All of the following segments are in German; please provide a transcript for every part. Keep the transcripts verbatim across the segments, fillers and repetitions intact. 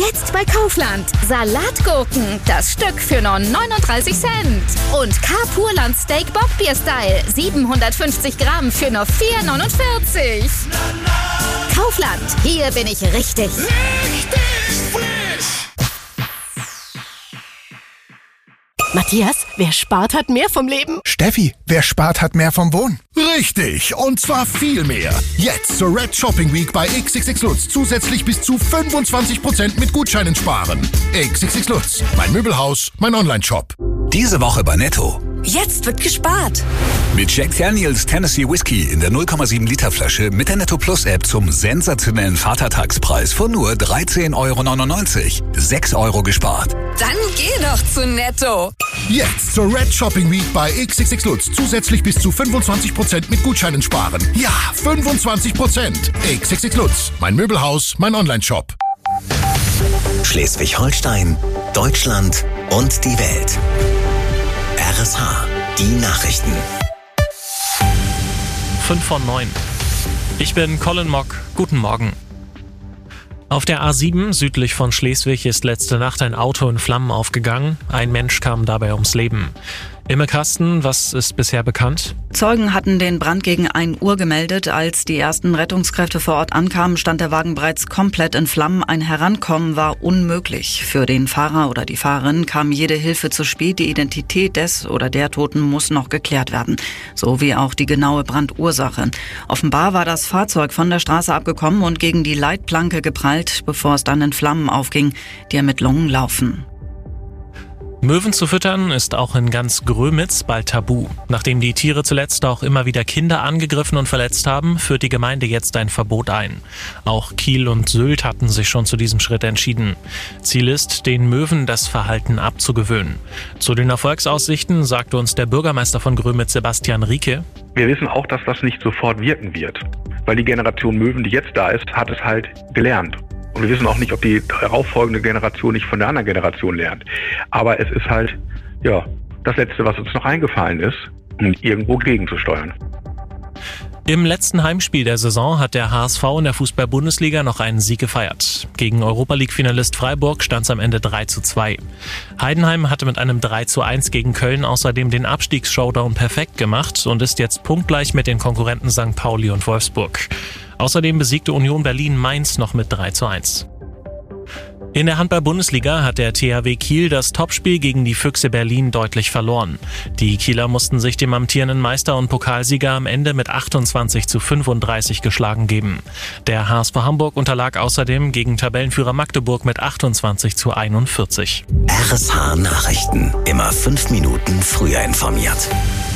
Jetzt bei Kaufland. Salatgurken, das Stück für nur neununddreißig Cent. Und K-Purland Steak Bockbier Style, siebenhundertfünfzig Gramm für nur vier neunundvierzig. Kaufland, hier bin ich richtig. Richtig frisch! Matthias, wer spart, hat mehr vom Leben. Steffi, wer spart, hat mehr vom Wohnen. Richtig, und zwar viel mehr. Jetzt zur Red Shopping Week bei X X X Lutz zusätzlich bis zu fünfundzwanzig Prozent mit Gutscheinen sparen. X X X Lutz, mein Möbelhaus, mein Online-Shop. Diese Woche bei Netto. Jetzt wird gespart. Mit Jack Daniels Tennessee Whiskey in der null Komma sieben Liter Flasche mit der Netto Plus App zum sensationellen Vatertagspreis von nur dreizehn Euro neunundneunzig. sechs Euro gespart. Dann geh doch zu Netto. Jetzt zur Red Shopping Week bei X X X Lutz zusätzlich bis zu fünfundzwanzig Prozent mit Gutscheinen sparen. Ja, fünfundzwanzig Prozent. X X X Lutz, mein Möbelhaus, mein Online-Shop. Schleswig-Holstein, Deutschland und die Welt. R S H, die Nachrichten. fünf von neun. Ich bin Colin Mock. Guten Morgen. Auf der A sieben südlich von Schleswig ist letzte Nacht ein Auto in Flammen aufgegangen. Ein Mensch kam dabei ums Leben. Imme Kasten, was ist bisher bekannt? Zeugen hatten den Brand gegen ein Uhr gemeldet. Als die ersten Rettungskräfte vor Ort ankamen, stand der Wagen bereits komplett in Flammen. Ein Herankommen war unmöglich. Für den Fahrer oder die Fahrerin kam jede Hilfe zu spät. Die Identität des oder der Toten muss noch geklärt werden. So wie auch die genaue Brandursache. Offenbar war das Fahrzeug von der Straße abgekommen und gegen die Leitplanke geprallt, bevor es dann in Flammen aufging. Die Ermittlungen laufen. Möwen zu füttern ist auch in ganz Grömitz bald tabu. Nachdem die Tiere zuletzt auch immer wieder Kinder angegriffen und verletzt haben, führt die Gemeinde jetzt ein Verbot ein. Auch Kiel und Sylt hatten sich schon zu diesem Schritt entschieden. Ziel ist, den Möwen das Verhalten abzugewöhnen. Zu den Erfolgsaussichten sagte uns der Bürgermeister von Grömitz, Sebastian Rieke: Wir wissen auch, dass das nicht sofort wirken wird, weil die Generation Möwen, die jetzt da ist, hat es halt gelernt. Und wir wissen auch nicht, ob die darauffolgende Generation nicht von der anderen Generation lernt. Aber es ist halt, ja, das Letzte, was uns noch eingefallen ist, um irgendwo gegenzusteuern. Im letzten Heimspiel der Saison hat der H S V in der Fußball-Bundesliga noch einen Sieg gefeiert. Gegen Europa-League-Finalist Freiburg stand es am Ende drei zu zwei. Heidenheim hatte mit einem drei zu eins gegen Köln außerdem den Abstiegs-Showdown perfekt gemacht und ist jetzt punktgleich mit den Konkurrenten Sankt Pauli und Wolfsburg. Außerdem besiegte Union Berlin Mainz noch mit drei zu eins. In der Handball-Bundesliga hat der T H W Kiel das Topspiel gegen die Füchse Berlin deutlich verloren. Die Kieler mussten sich dem amtierenden Meister und Pokalsieger am Ende mit achtundzwanzig zu fünfunddreißig geschlagen geben. Der H S V Hamburg unterlag außerdem gegen Tabellenführer Magdeburg mit achtundzwanzig zu einundvierzig. R S H Nachrichten, immer fünf Minuten früher informiert.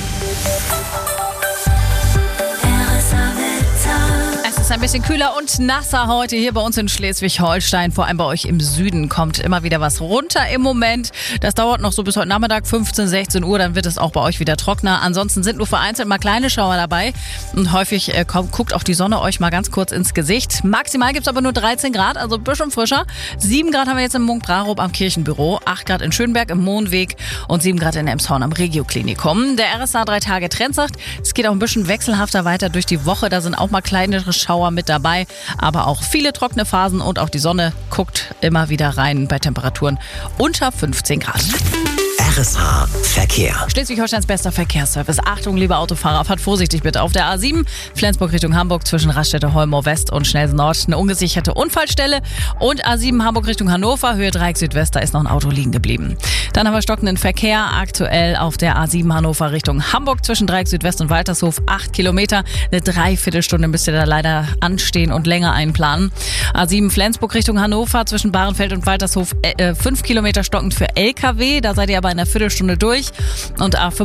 Ein bisschen kühler und nasser heute hier bei uns in Schleswig-Holstein. Vor allem bei euch im Süden kommt immer wieder was runter im Moment. Das dauert noch so bis heute Nachmittag, fünfzehn, sechzehn Uhr. Dann wird es auch bei euch wieder trockener. Ansonsten sind nur vereinzelt mal kleine Schauer dabei. Und häufig äh, kommt, guckt auch die Sonne euch mal ganz kurz ins Gesicht. Maximal gibt's aber nur dreizehn Grad, also ein bisschen frischer. sieben Grad haben wir jetzt im Munk-Brarup am Kirchenbüro. acht Grad in Schönberg im Mohnweg und sieben Grad in Emshorn am Regio-Klinikum. Der R S A drei Tage Trend sagt, es geht auch ein bisschen wechselhafter weiter durch die Woche. Da sind auch mal kleinere Schauer mit dabei, aber auch viele trockene Phasen und auch die Sonne guckt immer wieder rein bei Temperaturen unter fünfzehn Grad. R S H Verkehr. Schleswig-Holsteins bester Verkehrsservice. Achtung, liebe Autofahrer, fahrt vorsichtig bitte. Auf der A sieben, Flensburg Richtung Hamburg zwischen Raststätte Holmow West und Schnelsen Nord eine ungesicherte Unfallstelle. Und A sieben Hamburg Richtung Hannover, Höhe Dreieck Südwest, da ist noch ein Auto liegen geblieben. Dann haben wir stockenden Verkehr aktuell auf der A sieben Hannover Richtung Hamburg zwischen Dreieck Südwest und Waltershof. Acht Kilometer, eine Dreiviertelstunde müsst ihr da leider anstehen und länger einplanen. A sieben Flensburg Richtung Hannover zwischen Bahrenfeld und Waltershof, äh, fünf Kilometer stockend für L K W. Da seid ihr aber in einer Viertelstunde durch. Und A